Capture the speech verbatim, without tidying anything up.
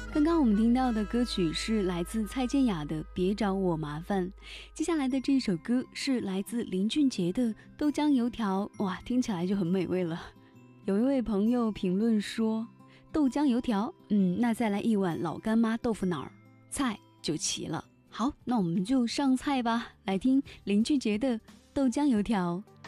刚刚我们听到的歌曲是来自蔡健雅的《别找我麻烦》，接下来的这一首歌是来自林俊杰的《豆浆油条》，哇，听起来就很美味了。有一位朋友评论说，豆浆油条，嗯，那再来一碗老干妈豆腐脑儿，菜就齐了。好，那我们就上菜吧，来听林俊杰的《豆浆油条》。